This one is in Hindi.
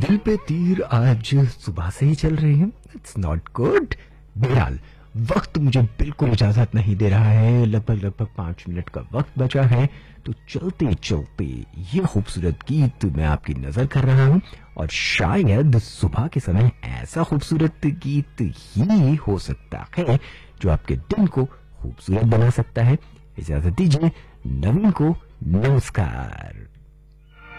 दिल पे तीर आज सुबह से ही चल रहे हैं। It's not good. बहरहाल वक्त मुझे बिल्कुल इजाजत नहीं दे रहा है। लगभग 5 मिनट का वक्त बचा है, तो चलते चलते ये खूबसूरत गीत मैं आपकी नजर कर रहा हूं और शायद सुबह के समय ऐसा खूबसूरत गीत ही हो सकता है जो आपके दिन को खूबसूरत बना सकता है। इजाजत दीजिए, नवीन को नमस्कार।